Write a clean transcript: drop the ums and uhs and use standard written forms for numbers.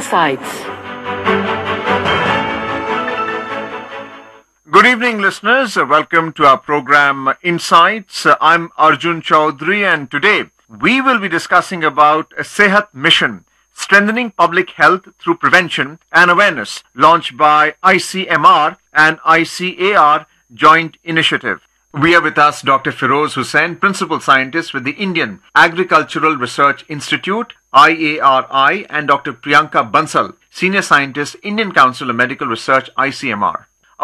Insights. Good evening, listeners. Welcome to our program Insights. I'm Arjun Chaudhary, and today we will be discussing about a Sehat Mission, strengthening public health through prevention and awareness, launched by ICMR and ICAR joint initiative. We are with us Dr. Feroz Hussain, Principal Scientist with the Indian Agricultural Research Institute, IARI, and Dr. Priyanka Bansal, Senior Scientist, Indian Council of Medical Research, ICMR.